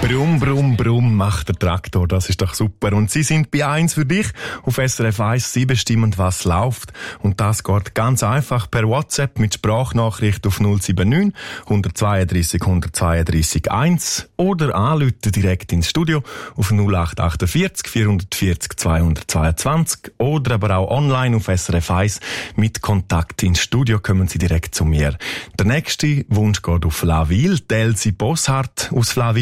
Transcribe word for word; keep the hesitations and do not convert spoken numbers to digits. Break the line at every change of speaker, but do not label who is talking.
Brumm, brumm, brumm macht der Traktor, das ist doch super. Und Sie sind bei eins für dich auf S R F eins, Sie bestimmen, was läuft. Und das geht ganz einfach per WhatsApp mit Sprachnachricht auf null sieben neun, eins zwei zwei, eins zwei zwei eins oder anrufen direkt ins Studio auf null acht acht vier, vier vier null, zwei zwei zwei oder aber auch online auf S R F eins mit Kontakt ins Studio kommen Sie direkt zu mir. Der nächste Wunsch geht auf Flawil, Elsie Bosshardt aus Flawil.